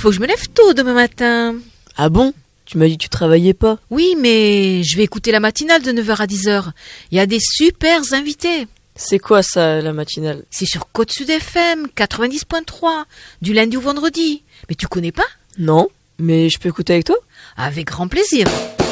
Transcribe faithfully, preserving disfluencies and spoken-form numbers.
faut que je me lève tôt demain matin. Ah bon? Tu m'as dit que tu travaillais pas. Oui, mais je vais écouter la matinale de neuf heures à dix heures. Il y a des super invités. C'est quoi ça, la matinale? C'est sur Côte Sud F M, quatre-vingt-dix point trois, du lundi au vendredi. Mais tu connais pas? Non, mais je peux écouter avec toi? Avec grand plaisir.